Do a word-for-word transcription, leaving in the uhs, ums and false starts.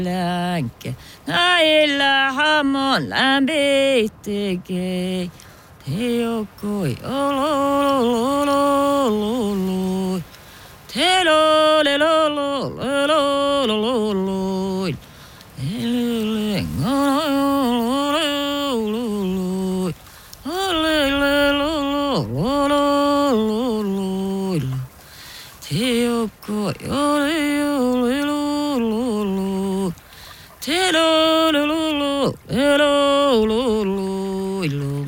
länke. Näillä hammon lämpitekei. Te jokoi ololololololoi. Te lolelololololoi. Elelengololololoi. Olelelolololoi. Te jokoi olelolololoi. Te lolelolololoi.